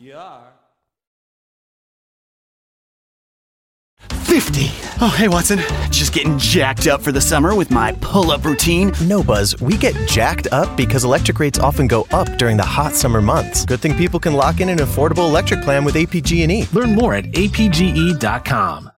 You are. 50. Oh, hey, Watson. Just getting jacked up for the summer with my pull-up routine. No, Buzz, we get jacked up because electric rates often go up during the hot summer months. Good thing people can lock in an affordable electric plan with APG&E. Learn more at apge.com.